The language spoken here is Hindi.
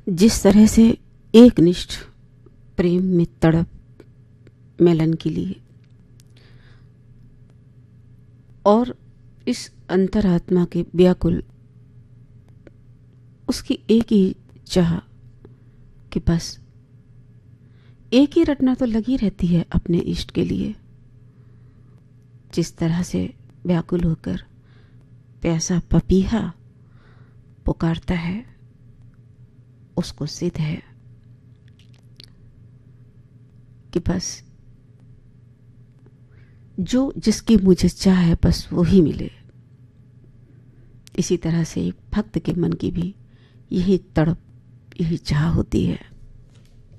जिस तरह से एकनिष्ठ प्रेम में तड़प मिलन के लिए और इस अंतरात्मा के व्याकुल उसकी एक ही चाह कि बस एक ही रटना तो लगी रहती है अपने इष्ट के लिए। जिस तरह से व्याकुल होकर प्यासा पपीहा पुकारता है, उसको सिद्ध है कि बस जो जिसकी मुझे चाह है बस वो ही मिले। इसी तरह से एक भक्त के मन की भी यही तड़प, यही चाह होती है।